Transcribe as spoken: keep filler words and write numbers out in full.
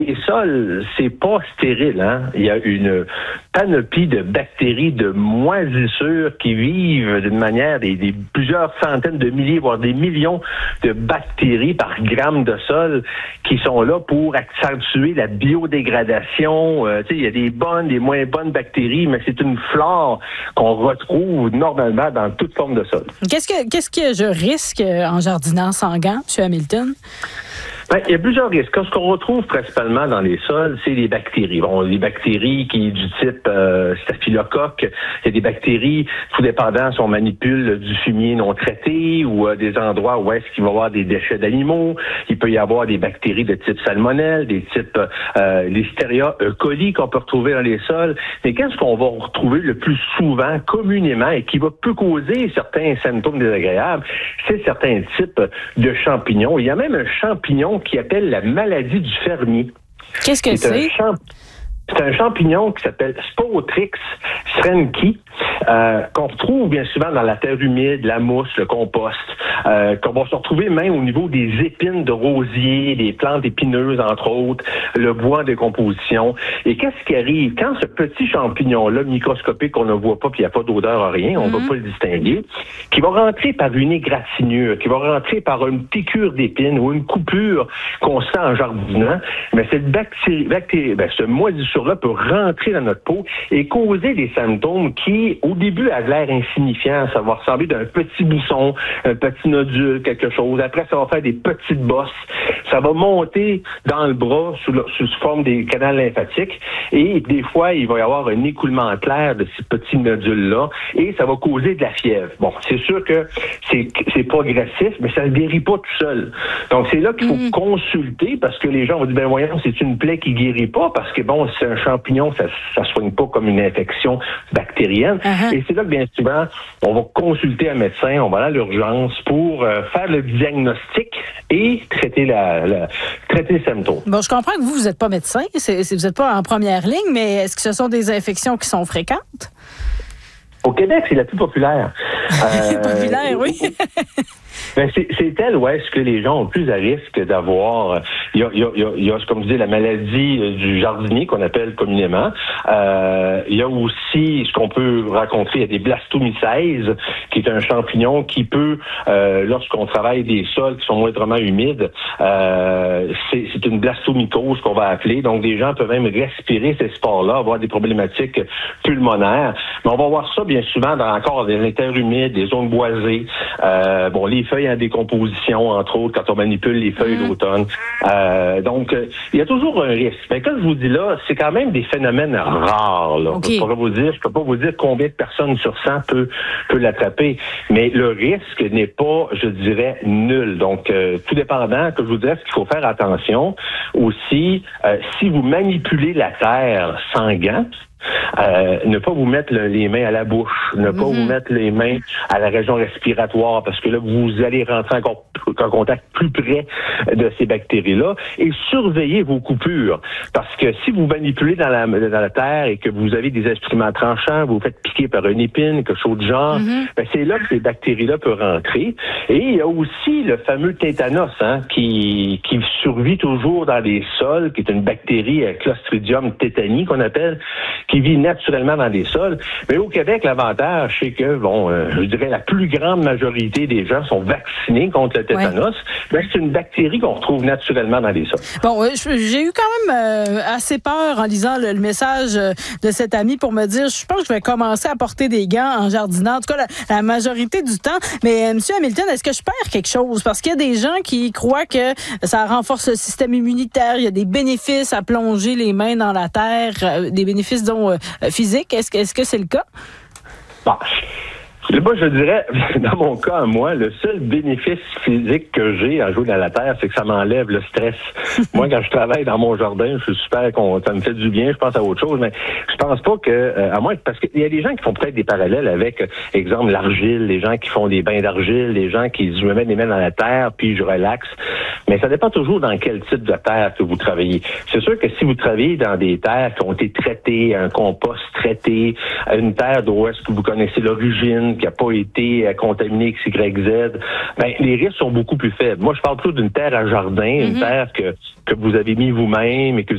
Les sols, c'est pas stérile, hein. Il y a une panoplie de bactéries, de moisissures qui vivent d'une manière des, des plusieurs centaines de milliers, voire des millions de bactéries par gramme de sol qui sont là pour accentuer la biodégradation. Euh, tu sais, il y a des bonnes, des moins bonnes bactéries, mais c'est une flore qu'on retrouve normalement dans toute forme de sol. Qu'est-ce que qu'est-ce que je risque en jardinant sans gants, M. Hamilton? Ben, il y a plusieurs risques. Ce qu'on retrouve principalement dans les sols, c'est les bactéries. Bon, les bactéries qui du type euh, staphylocoque, il y a des bactéries, tout dépendant si on manipule du fumier non traité ou euh, des endroits où est-ce qu'il va y avoir des déchets d'animaux. Il peut y avoir des bactéries de type salmonelle, des types euh, Listeria E. coli qu'on peut retrouver dans les sols. Mais qu'est-ce qu'on va retrouver le plus souvent, communément, et qui va peu causer certains symptômes désagréables, c'est certains types de champignons. Il y a même un champignon qui appelle la maladie du fermier. Qu'est-ce que c'est? C'est un, champ... c'est un champignon qui s'appelle Spotrix schrenki, euh, qu'on retrouve bien souvent dans la terre humide, la mousse, le compost, euh, qu'on va se retrouver même au niveau des épines de rosier, des plantes épineuses, entre autres, le bois en décomposition. Et qu'est-ce qui arrive? Quand ce petit champignon-là, microscopique, qu'on ne voit pas, puis il n'y a pas d'odeur, rien, on ne mm-hmm. va pas le distinguer, qui va rentrer par une égratignure, qui va rentrer par une piqûre d'épines ou une coupure qu'on sent en jardinant, mais cette bactérie, bactérie ben, ce moisissure-là peut rentrer dans notre peau et causer des symptômes qui, au début, avaient l'air insignifiants. Ça va ressembler d'un petit bousson, un petit nodule, quelque chose. Après, ça va faire des petites bosses. Ça va monter dans le bras sous, le, sous forme des canaux lymphatiques. Et des fois, il va y avoir un écoulement clair de ces petits nodules-là et ça va causer de la fièvre. Bon, c'est sûr que c'est, c'est progressif, mais ça ne guérit pas tout seul. Donc, c'est là qu'il faut mmh. consulter parce que les gens vont dire, ben voyons, c'est une plaie qui guérit pas parce que, bon, c'est un champignon, ça ne soigne pas comme une infection bactérienne. Uh-huh. Et c'est là que, bien souvent, on va consulter un médecin, on va aller à l'urgence pour euh, faire le diagnostic et traiter, la, la, traiter les symptômes. Bon, je comprends que vous, vous n'êtes pas médecin, c'est, c'est, vous n'êtes pas en première ligne, mais est-ce que ce sont des infections qui sont fréquentes? Au Québec, c'est la plus populaire. Euh, populaire, oui. Ben c'est, c'est elle où est-ce que les gens ont plus à risque d'avoir, il y a, il y a, il y a comme je dis, la maladie du jardinier qu'on appelle communément. Euh, il y a aussi ce qu'on peut rencontrer, il y a des blastomycèses, qui est un champignon qui peut, euh, lorsqu'on travaille des sols qui sont moindrement humides, euh, c'est, c'est une blastomycose qu'on va appeler. Donc, des gens peuvent même respirer ces spores-là, avoir des problématiques pulmonaires. Mais on va voir ça bien souvent dans encore des terres humides, des zones boisées. Euh, bon, les feuilles en décomposition, entre autres, quand on manipule les feuilles mmh. d'automne. Euh, donc, euh, il y a toujours un risque. Mais comme je vous dis là, c'est quand même des phénomènes rares. Là. Okay. Je pourrais vous dire, je peux pas vous dire combien de personnes sur cent peut, peut l'attraper. Mais le risque n'est pas, je dirais, nul. Donc, euh, tout dépendant, que je vous dirais, ce qu'il faut faire attention aussi, euh, si vous manipulez la terre sans gants, Euh, ne pas vous mettre le, les mains à la bouche, ne pas mm-hmm. vous mettre les mains à la région respiratoire, parce que là, vous allez rentrer encore en contact plus près de ces bactéries-là, et surveillez vos coupures, parce que si vous manipulez dans la, dans la terre et que vous avez des instruments tranchants, vous vous faites piquer par une épine, quelque chose de genre, mm-hmm. ben c'est là que ces bactéries-là peuvent rentrer. Et il y a aussi le fameux tétanos, hein, qui, qui survit toujours dans les sols, qui est une bactérie, Clostridium tetani qu'on appelle, qui vit naturellement dans les sols. Mais au Québec, l'avantage, c'est que, bon, euh, je dirais la plus grande majorité des gens sont vaccinés contre le tétanos. Ouais. Ben, c'est une bactérie qu'on retrouve naturellement dans les sols. Bon, j'ai eu quand même euh, assez peur en lisant le, le message de cet ami pour me dire, je pense que je vais commencer à porter des gants en jardinant, en tout cas la, la majorité du temps. Mais euh, M. Hamilton, est-ce que je perds quelque chose? Parce qu'il y a des gens qui croient que ça renforce le système immunitaire, il y a des bénéfices à plonger les mains dans la terre, euh, des bénéfices dont euh, physiques. Est-ce que, est-ce que c'est le cas? Bon. Moi, je dirais, dans mon cas, moi, le seul bénéfice physique que j'ai à jouer dans la terre, c'est que ça m'enlève le stress. Moi, quand je travaille dans mon jardin, je suis super content, ça me fait du bien, je pense à autre chose, mais je pense pas que, euh, à moins, parce qu'il y a des gens qui font peut-être des parallèles avec, exemple, l'argile, les gens qui font des bains d'argile, les gens qui se mettent les mains dans la terre, puis je relaxe. Mais ça dépend toujours dans quel type de terre que vous travaillez. C'est sûr que si vous travaillez dans des terres qui ont été traitées, un compost traité, une terre d'où est-ce que vous connaissez l'origine, qui n'a pas été contaminée X Y Z, ben, les risques sont beaucoup plus faibles. Moi, je parle plutôt d'une terre à jardin, mm-hmm. une terre que, que vous avez mis vous-même et que